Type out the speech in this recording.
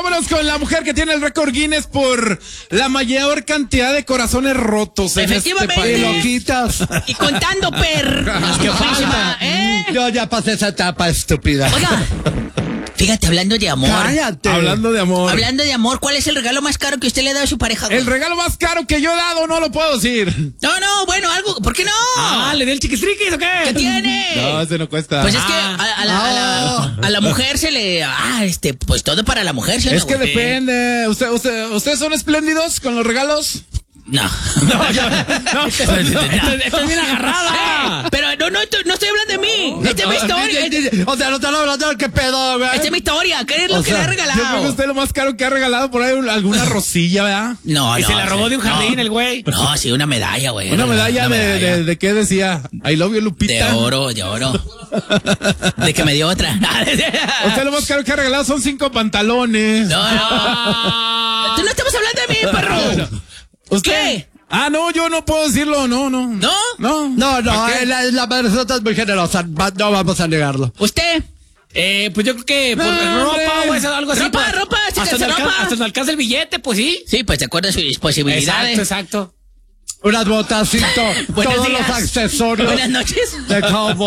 vámonos con la mujer que tiene el récord Guinness por la mayor cantidad de corazones rotos en Efectivamente. este país. Lo quitas. Y contando, ¿Qué falta? Yo ya pasé esa etapa estúpida. Oiga, fíjate, hablando de amor. Cállate. Hablando de amor. Hablando de amor, ¿cuál es el regalo más caro que usted le ha dado a su pareja, güey? El regalo más caro que yo he dado, no lo puedo decir. No, bueno, algo, ¿por qué no? ¿le di el chiquistriquis o qué? ¿Qué tiene? No, ese no cuesta. Pues es que a la mujer se le... pues todo para la mujer, ¿sí o no, Es que güey? depende. ¿Ustedes son espléndidos con los regalos? No. Estoy bien agarrada. Pero no estoy hablando de mí. Esta es mi historia. O sea, no te lo hablando, ¿qué pedo, güey? Esta es mi historia. ¿Qué es lo O que le sea, ha Yo creo que regalado? usted lo más caro que ha regalado por ahí alguna rosilla, ¿verdad? No, Y se la robó de un jardín el güey. No, sí, una medalla, güey. Una medalla de ¿qué decía? I love you, Lupita. De oro. De que me dio otra. Usted lo más caro que ha regalado son 5 pantalones. No. Tú no estamos hablando de mí, perro. ¿Usted? ¿Qué? No, yo no puedo decirlo, no. ¿No? No, la persona es muy generosa, no vamos a negarlo. ¿Usted? Pues yo creo que No, ropa hombre. o eso, algo así. Ropa, pues. ropa, sí, hasta ropa. hasta donde alcanza el billete, pues sí. Sí, pues de acuerdo a sus posibilidades. Exacto. Unas botas, cinto, Buenos todos días. los accesorios Buenas noches. de cowboy.